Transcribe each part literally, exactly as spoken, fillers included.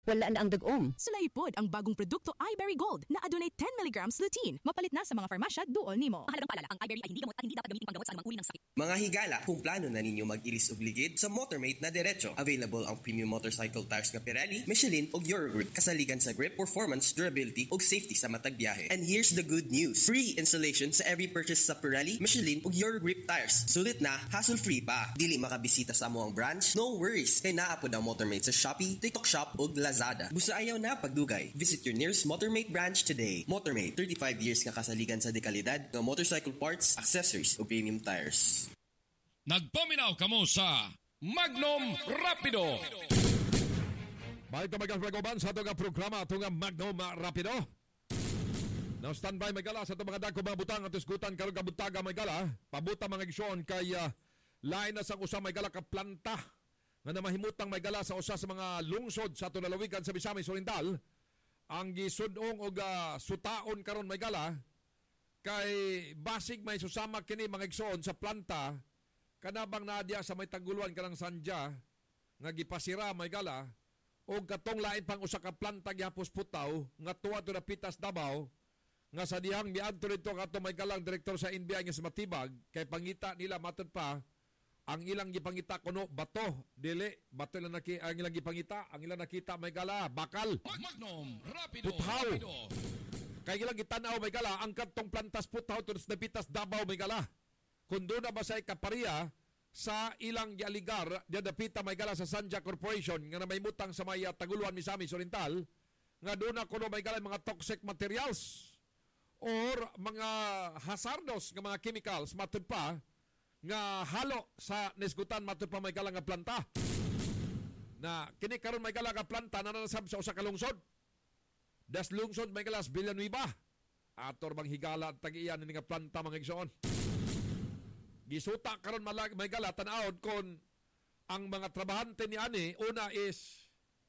Wala na ang dagom. Sulaypod ang bagong produkto iBerry Gold na adunay ten milligrams lutein. Mapalit na sa mga farmasya duol nimo. Mahalagang paalala, ang iBerry ay hindi gamot at hindi dapat gamitin panggamot sa anumang uri ng sakit. Mga higala, kung plano na ninyo mag-ilis o ligid sa Motormate na diretso, available ang premium motorcycle tires nga Pirelli, Michelin o Eurogrip, kasaligan sa grip, performance, durability o safety sa matag biyahe. And here's the good news. Free installation sa every purchase sa Pirelli, Michelin o Eurogrip tires. Sulit na, hassle-free pa. Dili makabisita sa amuang branch? No worries. Kay naapod ang Motormate sa Shopee, TikTok Shop o Lazada. Busa ayaw na pagdugay. Visit your nearest Motormate branch today. Motormate, thirty-five years nga kasaligan sa dekalidad ng motorcycle parts, accessories o premium tires. Nagpaminaw kamo sa Magnum Rapido. Baik tumagang pag-uban sa itong programa itong Magnum Rapido. Now standby may gala sa itong mga dagko mga butang at isgutan karong kabutaga may gala. Pabuta mga igsyon kay uh, lain na sa usa may gala ka planta nga namahimutang may gala sa usa sa mga lungsod sa itong lalawigan sa Misamis Oriental. Ang gisudong og uh, sutaon karon may gala kay basig may susama kini mga igsoon sa planta kanabang nadya sa may taguluan kanang sandya nga gipasira may gala o katong lain pang usa ka planta gihapos putaw nga tuwa to Pitas Davao nga sa dihang miadto dito kato may galang direktor sa N B I nga sa Matibag kay pangita nila matud pa ang ilang gipangita kuno bato dili bato lang naki ang ilang gipangita ang ilang nakita may gala bakal Magnum Rapido. Putaw. Rapido. Kay ilang gitanaw may gala ang katong plantas putaw to sa Pitas Davao may gala kung doon na ba sa kapariya sa ilang gialigar diadapita may gala sa Sanja Corporation nga na may mutang sa may Taguluan Misamis Oriental nga doon na kuno may gala mga toxic materials or mga hazardous nga mga chemicals matud pa nga halo sa nisgutan matud pa may gala nga planta na kini karon may gala nga planta na nasab sa usa ka lungsod das lungsod may gala sa Villanueva ator bang higala tag-iyan ni nga planta mga igsoon. Gisuta karon malag may gala tan-awon kon ang mga trabahante ni ani una is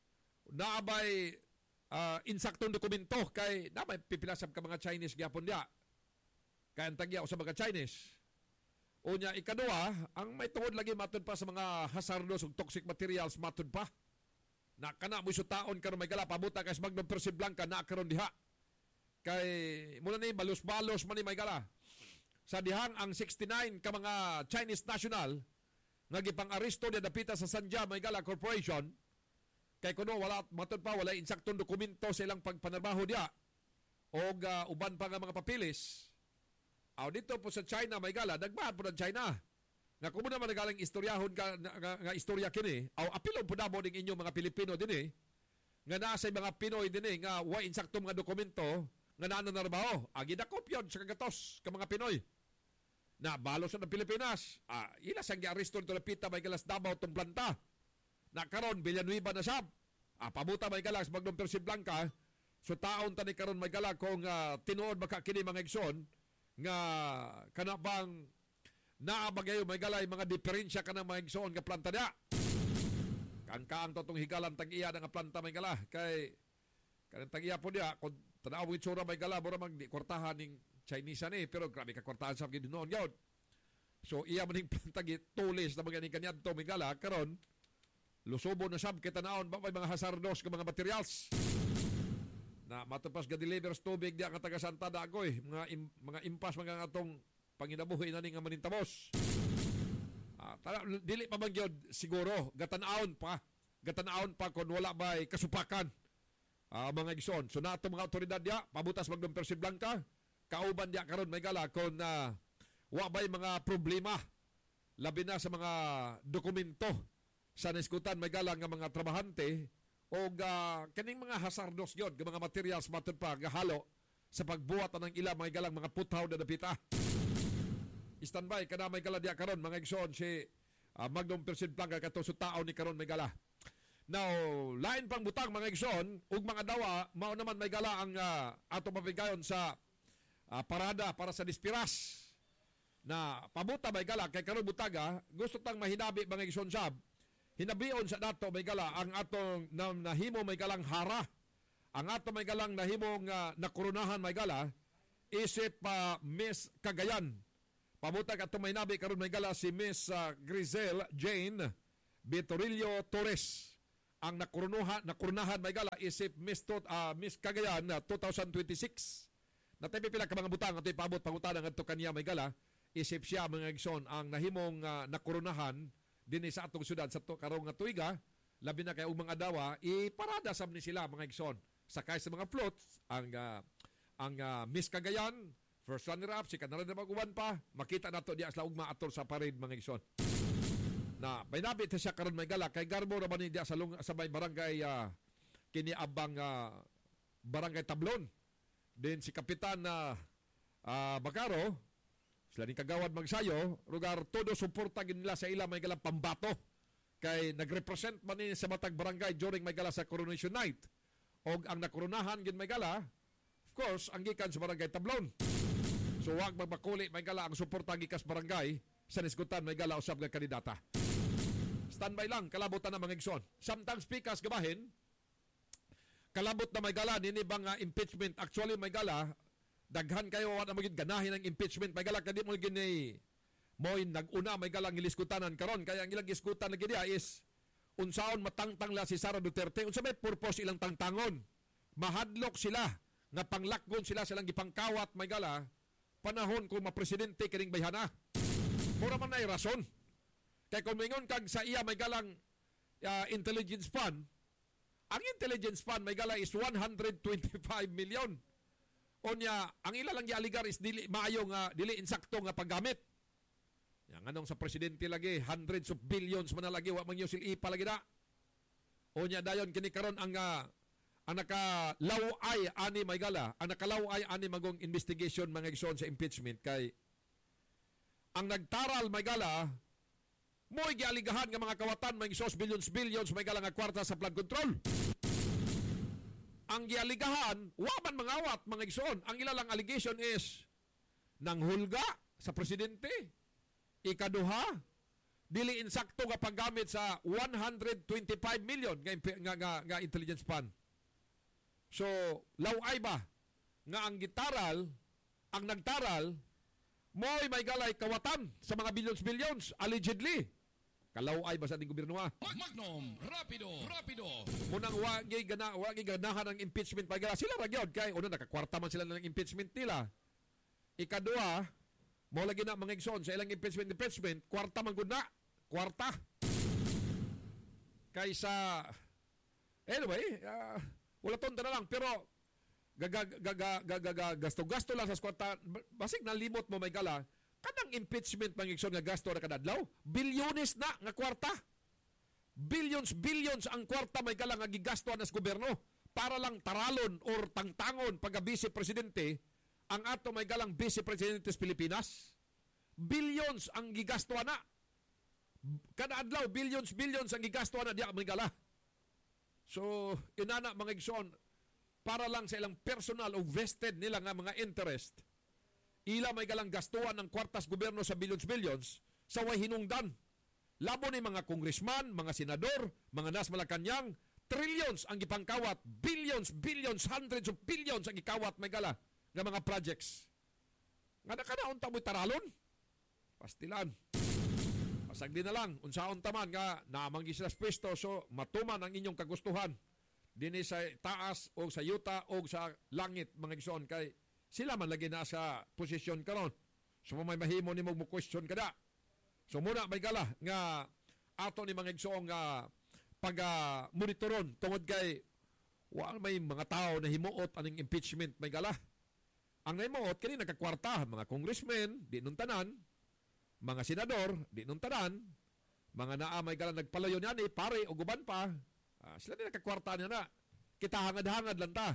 naabay uh, insaktong dokumento kay naabay pipilasab ka mga Chinese gyapon dia. Kay ang tagya sa mga Chinese. Unya ikaduha, ang may tungod lagi matud pa sa mga hazardous ug toxic materials matud pa. Na kana mo sutaon karon may gala pabuta kay Magnum Percy Blanca na karon diha. Kay muna ni balos-balos man ni may gala. Sa dihang ang sixty-nine ka mga Chinese national nga gipang-aresto dia dapita sa Sanja Maygala Corporation kay kuno wala matud pa wala insaktong dokumento sa ilang pagpanarbaho dia o uh, uban pa nga mga papilis. Aw dito po sa China Maygala dagbahan po ng China nga kumo naman nagaling istoryahon ka nga, nga, nga istorya kini aw apilon po damo ding inyo mga Pilipino dinhi nga naa sa mga Pinoy dinhi nga wa insaktong mga dokumento nga nananarbaho agi dakop yun sa kagatos ka mga Pinoy na balo sa ng Pilipinas. Ah, ila sang gi-aresto nito lapita may galas Davao tong planta. Na karon Villanueva na sab. Ah, pabuta may galas Magnum Percy Blanca. So taon tani karon may gala kung uh, tinuod baka kini mga igsoon nga kana bang naa bagayo may galay mga diferensya kana mga igsoon nga planta dia. Kan kaang totong higalan tag-iya nga planta may gala kay kanang tag-iya po dia kung tanaw itsura may gala mura mag kwartahan ning Chinese ani pero grabe ka kwartahan sa gid noon gyud. So iya maning planta tulis na mga ni kanyadto may gala karon lusubo na sab kita naon ba may mga hazardous nga mga materials. Na matupas ga deliver tubig diya nga taga Santa Dagoy mga im, mga impas mga atong panginabuhi na ni nga manintamos. Ah, tara, dili pa man gyud siguro gatan-aon pa. Gatan-aon pa kon wala bay kasupakan. Ah, mga igsoon. So nato mga otoridad diya pabutas Magnum Percy Blanca kauban diya karon may gala kon na uh, wa bay mga problema labi na sa mga dokumento sa niskutan may gala nga mga trabahante o uh, kaning mga hazardous gyud nga mga materials matud pa gahalo sa pagbuhat ng ila may galang mga puthaw na napita. Standby kana may gala diya karon mga igsoon si uh, Magnum Percy Blanca kato sa taon ni karon may gala. Now, lain pang butang mga igsoon ug mga dawa mao naman may gala ang uh, ato mabigayon sa uh, parada para sa Dispiras na pabuta may gala kay karon butaga gusto tang mahinabi mga igsoon sab hinabion sa dato may gala ang atong na, nahimo may galang hara ang ato may galang nahimong uh, nakurunahan may gala isip pa uh, Miss Cagayan pabuta ka may nabi karon may gala si Miss uh, Grizel Jane Vitorillo Torres ang nakurunahan, nakurunahan may gala isip Miss, Tot, uh, Miss Cagayan na twenty twenty-six. Na tayo pila ka mga butang at ipabot pangutanan at kaniya may gala isip siya mga igsoon ang nahimong uh, nakurunahan din sa atong syudad sa to, karong nga tuiga labi na kay og mga adawa iparada sab ni sila mga igsoon sakay sa mga floats ang uh, ang uh, Miss Cagayan first runner up si kanara na maguwan pa makita nato diya sa ugma ator sa parade mga igsoon na may nabit siya karon may gala kay garbo ra man diya sa lung, sa may barangay uh, kini abang uh, barangay Tablon din si kapitan na uh, uh, Bacaro sila ni kagawad magsayo rugar todo suporta gid nila sa ila may galang pambato kay nagrepresent man ni sa matag barangay during may gala sa coronation night og ang nakurunahan gid may gala of course ang gikan sa barangay Tablon so wag magmakuli may gala ang suporta gikas barangay sa nisgutan may gala usab nga kandidata standby lang kalabutan na mga igsoon samtang speakers gabahin kalabot na may gala nini bang uh, impeachment actually may gala daghan kayo na maging ganahin ng impeachment may gala kadi mo gini mo naguna may galang iliskutanan karon kaya ang ilang iskutan lagi dia is unsaon matangtang la si Sara Duterte unsa may purpose ilang tangtangon mahadlok sila nga panglakgon sila silang gipangkawat may gala panahon kung mapresidente kining bayhana mura man nay rason kay kung mingon kag sa iya may galang uh, intelligence fund ang intelligence fund may gala is one hundred twenty-five million. Onya, ang ila lang gialigar is dili maayo nga dili insakto nga paggamit. Yang anong sa presidente lagi hundreds of billions man na lagi wa man yusil ipa lagi na. Onya dayon kini karon ang uh, ang nakalaway ani may gala, ang nakalaway ani magong investigation mga igsoon sa impeachment kay ang nagtaral may gala mo'y gialigahan nga mga kawatan may isos billions billions may gala nga kwarta sa flood control. Ang gialigahan, waman mangawat mga igsoon. Ang ilalang allegation is nanghulga sa presidente. Ikaduha, dili insakto nga paggamit sa one hundred twenty-five million nga, nga, nga, nga intelligence fund. So, laway ba nga ang gitaral, ang nagtaral, mo'y may galay kawatan sa mga billions-billions, allegedly. Kalaway ba sa ating gobyerno ha? Magnum, rapido, rapido. Munang wagi gana, wagi ganahan ng impeachment pagala. Sila ra gyud kay una nakakwarta man sila ng impeachment nila. Ikaduha, mo lagi na mga igsoon sa ilang impeachment impeachment, kwarta man gud na. Kwarta. Kaysa anyway, uh, wala tonda na lang pero gaga gaga gaga gasto-gasto lang sa kwarta. Basig na limot mo may gala. Kanang impeachment pangigson nga gasto na kadadlaw, bilyones na nga kwarta. Billions, billions ang kwarta may kala nga gigasto na sa gobyerno para lang taralon or tangtangon pagka vice presidente ang ato may galang vice presidente sa Pilipinas. Billions ang gigasto na. Kadadlaw, billions, billions ang gigasto na diya may gala. So, inana mga igsoon para lang sa ilang personal o vested nila nga mga interest. Ila may galang gastuan ng kwartas gobyerno sa billions-billions sa way hinungdan. Labo ni mga congressman, mga senador, mga nas Malacanang, trillions ang gipangkawat, billions, billions, hundreds of billions ang gikawat may gala ng mga projects. Nga na kanaon ta mo'y taralon? Pastilan. Pasag din na lang, unsaon taman nga naamanggi sila sa pwesto so matuman ang inyong kagustuhan. Dini sa taas o sa yuta o sa langit mga igsoon kay sila man lagi na sa posisyon karon. So may mahimo ni mo mo question kada. So muna may gala nga ato ni mga igsoong nga pag uh, monitoron tungod kay wa may mga tao na himuot aning impeachment may gala. Ang nahimuot kini nagkakwarta mga congressmen di nun tanan, mga senador di nun tanan, mga naa may gala nagpalayon yan eh, pare o guban pa. Uh, sila din nagkakwarta niya na. Kita hangad-hangad lang ta.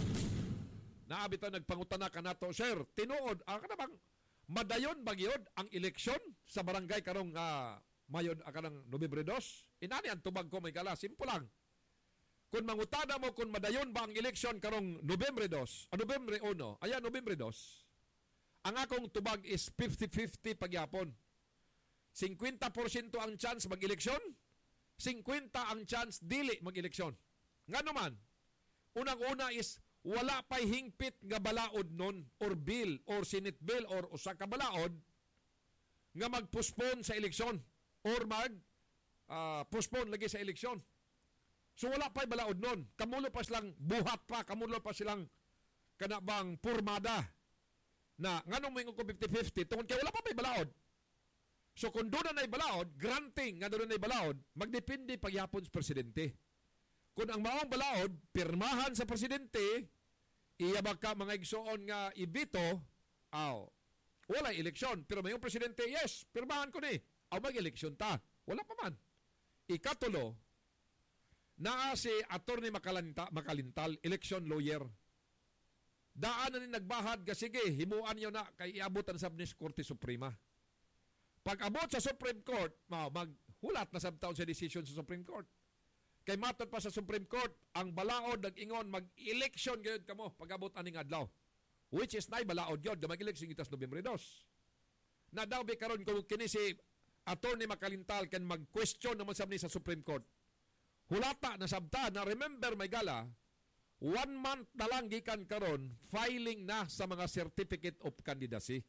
Naabito nagpangutana ka nato, sir, tinuod, ah, ka bang madayon bagyod ang eleksyon sa barangay karong uh, mayon akanang Nobyembre dos? Inani ang tubag ko may gala, simple lang. Kung mangutada mo kung madayon ba ang eleksyon karong Nobyembre dos, o Nobyembre uno, ayan Nobyembre dos, ang akong tubag is fifty-fifty pagyapon. fifty percent ang chance mag-eleksyon, fifty ang chance dili mag-eleksyon. Nga naman, unang-una is wala pa'y hingpit nga balaod nun or bill or Senate bill or usa ka balaod nga mag-postpone sa eleksyon or mag uh, postpone lagi sa eleksyon. So wala pa'y balaod nun. Kamulo pa silang buhat pa, kamulo pa silang kanabang purmada na nganong may ko fifty-fifty tungkol kaya wala pa may balaod. So kung doon na balaod, granting nga doon na balaod, magdepende pagyapon sa presidente. Kung ang maong balaod, pirmahan sa presidente, iyabag ka mga igsoon nga ibito, aw, wala eleksyon. Pero mayong presidente, yes, pirmahan ko ni. Aw, mag-eleksyon ta. Wala pa man. Ikatulo, naa si Atty. Makalinta, Makalintal, election lawyer. Daan na ni nagbahad ka, sige, himuan nyo na kay iabutan sa Korte Suprema. Pag abot sa Supreme Court, maghulat na sabtaon sa decision sa Supreme Court. Kay matod pa sa Supreme Court, ang balaod nag-ingon mag-election gayud kamo pag abot aning adlaw. Which is nay balaod gyud ga mag-election itas Nobyembre two. Na daw bi karon kung kini si Atty. Makalintal kan mag-question naman sab ni sa Supreme Court. Hulata na sabta na remember may gala, one month na lang gikan karon filing na sa mga certificate of candidacy.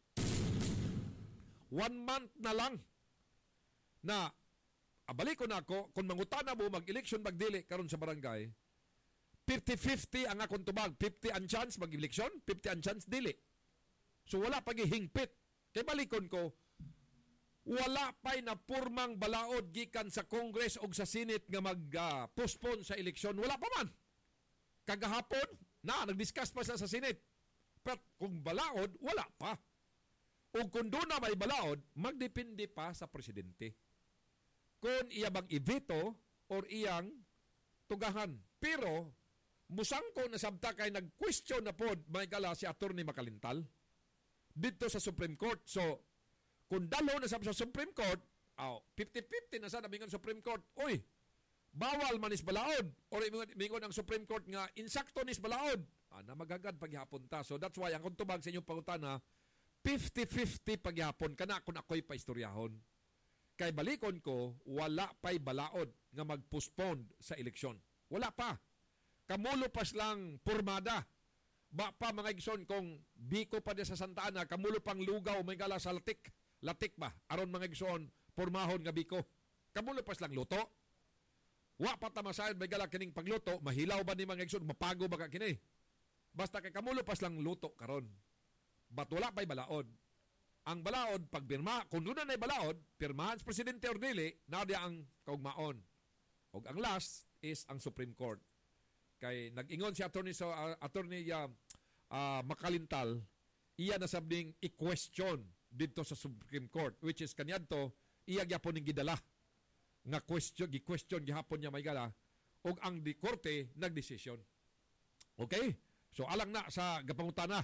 One month na lang na abalik ko na ako, kung mangutana mo mag-election magdili karon sa barangay, fifty-fifty ang akong tubag, fifty ang chance mag-election, fifty ang chance dili. So wala pag hingpit. Kay balikon ko, wala pa'y na purmang balaod gikan sa Congress o sa Senate nga mag-postpone uh, sa eleksyon. Wala pa man. Kagahapon, na, nag-discuss pa sa Senate. Pero kung balaod, wala pa. O kung doon na may balaod, magdepende pa sa presidente. Kung iya bang i-veto or iyang tugahan. Pero, musangko na sabta kay nag-question na po may gala si Atty. Makalintal dito sa Supreme Court. So, kung dalo na sa Supreme Court, oh, fifty-fifty na sa namingon Supreme Court, uy, bawal man is balaod. Or mingon ang Supreme Court nga, insakto nis balaod. Ah, na magagad paghihapon ta. So, that's why, ang kuntubag sa inyong pangutana, fifty-fifty paghihapon, kana kung ako'y paistoryahon. Kay balikon ko, wala pa'y balaod nga mag-postpone sa eleksyon. Wala pa. Kamulo pas lang purmada. Ba pa mga igsoon kung biko pa di sa Santa Ana, kamulo pang lugaw, may gala sa latik. Latik ba? Aron mga igsoon, purmahon nga biko. Kamulo pas lang luto. Wa pa tamasayan, may gala kining pagluto, mahilaw ba ni mga igsoon, mapago ba ka kini? Basta kay kamulo pas lang luto karon. Ba't wala pa'y balaod? Ang balaod, pag birma, kung doon na balaod, pirmahan sa presidente or dili, nadia ang kaugmaon. O ang last is ang Supreme Court. Kay nag-ingon si Atty. So, uh, Atty. Uh, uh, Makalintal, iya na sabding i-question dito sa Supreme Court, which is kanyadto, iya gyapon ning gidala. Nga question, gi-question gihapon niya may gala, o ang di korte nagdesisyon. Okay? So, alang na sa gapangutana.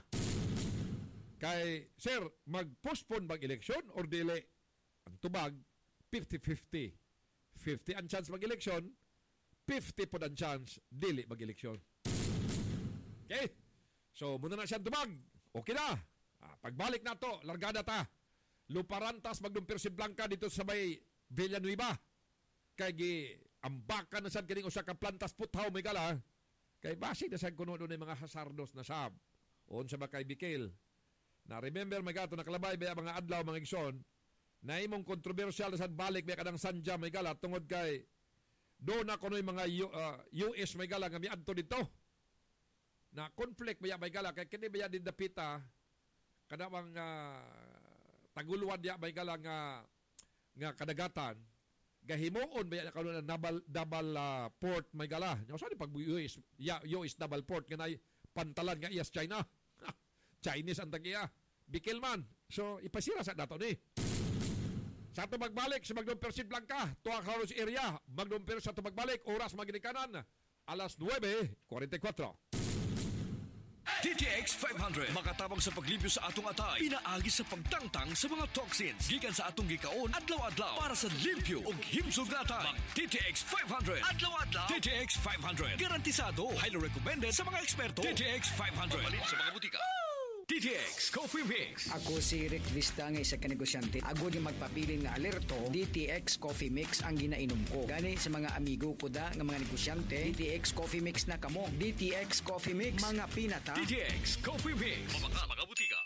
Kay, sir, mag-postpone mag-eleksyon or dili? Ang tubag, fifty-fifty. fifty ang chance mag-eleksyon, fifty po ang chance dili mag-eleksyon. Okay? So, muna na siyang tubag. Okay na. Ah, pagbalik na to, largada ta. Luparantas magdumpir si Blanca dito sa may Villanueva. Kay gi ambakan na sad kining usa ka plantas puthaw may gala. Kay basig na sad kuno doon ay mga hasardos na sab. On sa bakay Bikil. Na remember may gato nakalabay ba mga adlaw mga igsoon na imong kontrobersyal na sad balik may kadang sanja may gala tungod kay do na kunoy mga U, uh, U S may gala nga miadto dito. Na conflict may may gala kay kini baya din dapita kada bang uh, taguluan dia may gala nga nga kadagatan gahimuon baya kanon na double double uh, port may gala. Nya sa pag U S ya U S double port kanay pantalan nga iyas China. Chinese ang tagiya. Bikil man. So, ipasira sa dato ni. Sa ito magbalik, sa Magdumper Sid Blanca, tuwang Haros area, Magdumper sa ito magbalik, oras maginikanan, alas nine forty-four. D T X five hundred makatabang sa paglibyo sa atong atay, pinaagi sa pagtangtang sa mga toxins gikan sa atong gikaon adlaw-adlaw para sa limpyo ug himsog na atay. D T X five hundred adlaw-adlaw. D T X five hundred garantisado, highly recommended sa mga eksperto. D T X five hundred mabalin sa mga butika. D T X Coffee Mix. Ako si Rick Vista nga isa ka negosyante. Ako di magpabilin nga alerto, D T X Coffee Mix ang ginainom ko. Gani sa mga amigo ko da nga mga negosyante, D T X Coffee Mix na kamo. D T X Coffee Mix, mga pinata. D T X Coffee Mix. Mga mga butika.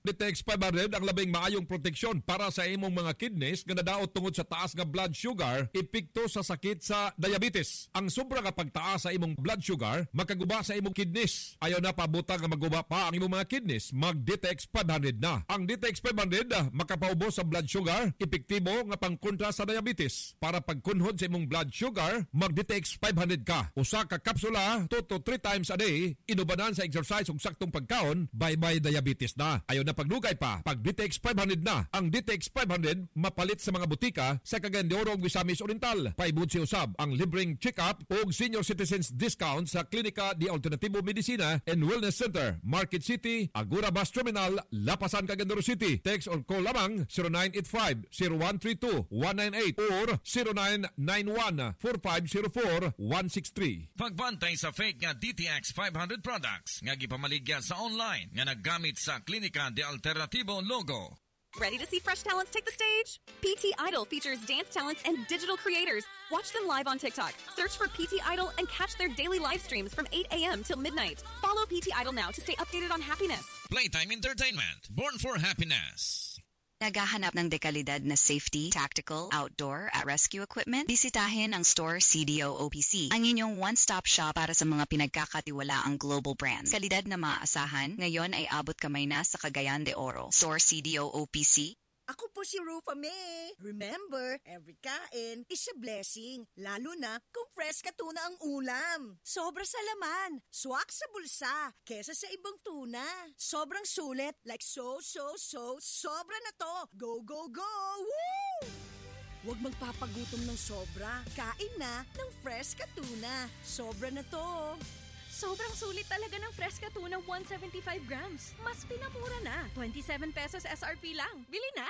D T X five hundred ang labing maayong proteksyon para sa imong mga kidneys nga nadaot tungod sa taas nga blood sugar, epekto sa sakit sa diabetes. Ang sobra nga pagtaas sa imong blood sugar makaguba sa imong kidneys. Ayaw na pabutang nga maguba pa ang imong mga kidneys, mag D T X five hundred na. Ang D T X five hundred makapaubos sa blood sugar, epektibo nga pangkontra sa diabetes. Para pagkunhod sa imong blood sugar, mag D T X five hundred ka. Usa ka kapsula two to three times a day, inubanan sa exercise ug saktong pagkaon, bye-bye diabetes na. Ayaw na paglugay pa, pag D T X five hundred na. Ang D T X five hundred mapalit sa mga butika sa Cagayan de Oro ug Misamis Oriental. Paibot si usab ang libreng check-up ug senior citizens discount sa Klinika de Alternativo Medicina and Wellness Center, Market City, Agora Bus Terminal, Lapasan, Cagayan de Oro City. Text or call lamang zero nine eight five, zero one three two, one nine eight or zero nine nine one, four five zero four, one six three. Pagbantay sa fake nga D T X five hundred products nga gipamaligya sa online nga naggamit sa Klinika de Alternativo logo. Ready to see fresh talents take the stage? P T Idol features dance talents and digital creators. Watch them live on TikTok. Search for P T Idol and catch their daily live streams from eight a.m. till midnight. Follow P T Idol now to stay updated on happiness. Playtime Entertainment, born for happiness. Naghahanap ng dekalidad na safety, tactical, outdoor at rescue equipment? Bisitahin ang store C D O O P C, ang inyong one-stop shop para sa mga pinagkakatiwalaang global brands. Kalidad na maaasahan, ngayon ay abot kamay na sa Cagayan de Oro. Store C D O O P C. Ako po si Rufa May. Remember, every kain is a blessing. Lalo na kung fresh ka tuna ang ulam. Sobra sa laman, swak sa bulsa, kesa sa ibang tuna. Sobrang sulit, like so, so, so, sobra na to. Go, go, go! Woo! Huwag magpapagutom ng sobra. Kain na ng fresh ka tuna. Sobra na to. Sobrang sulit talaga ng Fresca Tuna one seventy-five grams. Mas pinamura na. twenty-seven pesos S R P lang. Bili na!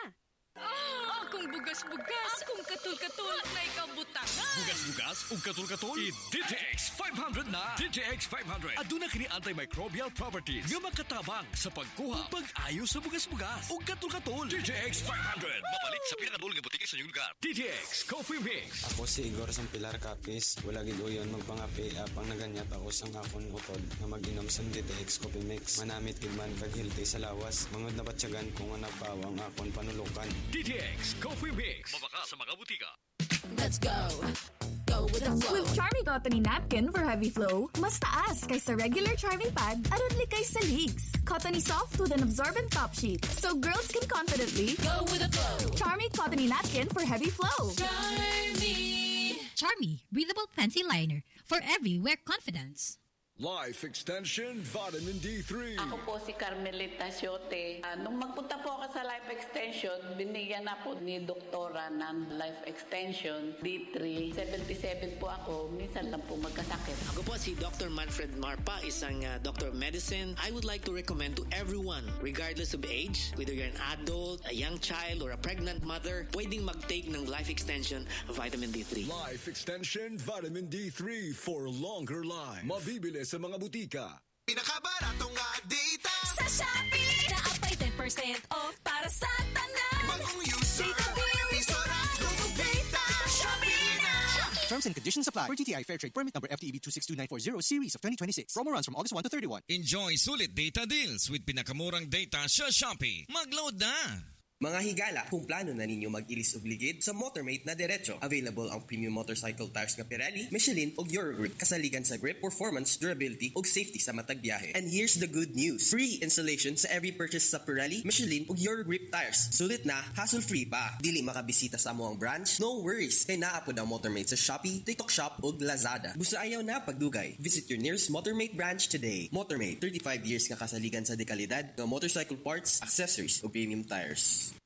Ah, akong bugas-bugas, akong katul-katul, may kabutangan. Bugas-bugas ug katul-katul, i-D T X five hundred na. D T X five hundred aduna kini antimicrobial properties nga makatabang sa pagkuha ug pag-ayo sa bugas-bugas ug katul-katul. D T X five hundred mapalit sa pinakadulong nga butika sa inyong lugar. D T X Coffee Mix. Ako si Igor sang Pilar Capis. Wala gid uyon magpangapi apang naganyat ako sang akon utod nga mag-inom sang D T X Coffee Mix. Manamit gid man kag healthy sa lawas. Mangod na batyagan kung nga nagpawang akon panulukan. D T X Coffee Mix. Mabaka sa mga butika. Let's go! Go with the flow! With Charmy Cottony Napkin for heavy flow, mas taas kaysa regular Charmy Pad, aron likay sa leaks. Cottony soft with an absorbent top sheet, so girls can confidently go with the flow! Charmy Cottony Napkin for heavy flow. Charmy! Charmy, breathable fancy liner for every wear confidence. Life Extension Vitamin D three. Ako po si Carmelita Siote. Uh, nung magpunta po ako sa Life Extension, binigyan na po ni doktora ng Life Extension D three. seventy-seven po ako, minsan lang po magkasakit. Ako po si Doctor Manfred Marpa, isang uh, doctor of medicine. I would like to recommend to everyone, regardless of age, whether you're an adult, a young child, or a pregnant mother, pwedeng mag-take ng Life Extension Vitamin D three. Life Extension Vitamin D three for longer life. Mabibili sa mga butika. Pinakabaratong nga data sa Shopee! Na-apply ten percent off para sa tanan! Bagong user, isorado data! Shopee na! Terms and conditions apply. Per T T I Fair Trade Permit number F T E B two six two nine four zero series of twenty twenty-six. Promo runs from August first to thirty-first. Enjoy sulit data deals with pinakamurang data sa Shopee. Mag-load na! Mga higala, kung plano na ninyo mag-ilis obligid sa Motormate na diretso, available ang premium motorcycle tires nga Pirelli, Michelin ug Eurogroup, kasaligan sa grip, performance, durability ug safety sa matag biyahe. And here's the good news. Free installation sa every purchase sa Pirelli, Michelin ug Eurogrip tires. Sulit na, hassle-free pa. Dili makabisita sa amuang branch? No worries. Kay naapod ang Motormate sa Shopee, TikTok Shop ug Lazada. Busa ayaw na pagdugay. Visit your nearest Motormate branch today. Motormate, thirty-five years nga kasaligan sa dekalidad ng motorcycle parts, accessories ug premium tires.